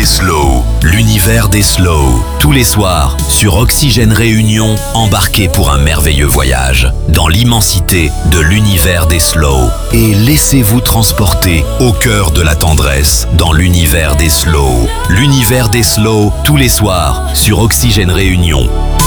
Slow, l'univers des Slow. Tous les soirs, sur Oxygène Réunion, embarquez pour un merveilleux voyage dans l'immensité de l'univers des Slow. Et laissez-vous transporter au cœur de la tendresse dans l'univers des Slow. L'univers des Slow, tous les soirs, sur Oxygène Réunion.